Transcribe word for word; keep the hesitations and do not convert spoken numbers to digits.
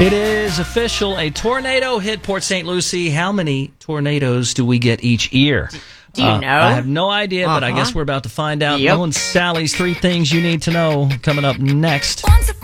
It is official. A tornado hit Port Saint Lucie. How many tornadoes do we get each year? Do you uh, know? I have no idea, uh-huh. but I guess we're about to find out. Yep. Mo and Sally's three things you need to know coming up next.